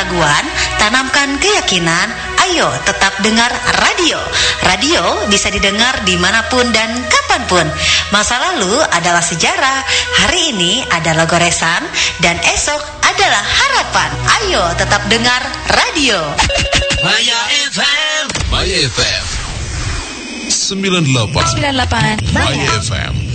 keraguan, tanamkan keyakinan. Ayo tetap dengar radio. Radio bisa didengar dimanapun dan kapanpun. Masa lalu adalah sejarah, hari ini adalah goresan, dan esok adalah harapan. Ayo tetap dengar radio. Maya FM 98 98 Maya FM